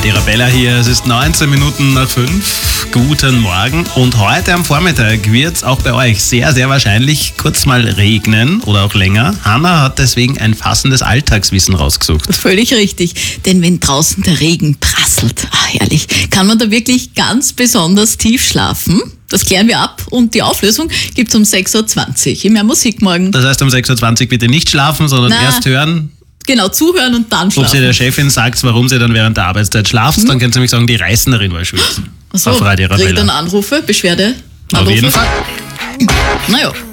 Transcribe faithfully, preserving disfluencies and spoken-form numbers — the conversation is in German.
Die Arabella hier, es ist neunzehn Minuten nach fünf. Guten Morgen. Und heute am Vormittag wird es auch bei euch sehr, sehr wahrscheinlich kurz mal regnen oder auch länger. Hanna hat deswegen ein fassendes Alltagswissen rausgesucht. Völlig richtig, denn wenn draußen der Regen prasselt, ach herrlich, kann man da wirklich ganz besonders tief schlafen? Das klären wir ab und die Auflösung gibt's um sechs Uhr zwanzig. In mehr Musik morgen. Das heißt, um sechs Uhr zwanzig bitte nicht schlafen, sondern Na. erst hören. Genau, zuhören und dann schlafen. Ob sie der Chefin sagt, warum sie dann während der Arbeitszeit schlaft, hm? dann kann sie nämlich sagen, die Reißnerin war schuld. Achso, auf Radio Arabella. kriegt dann Anrufe, Beschwerde, Auf Anrufe. jeden Fall. Naja.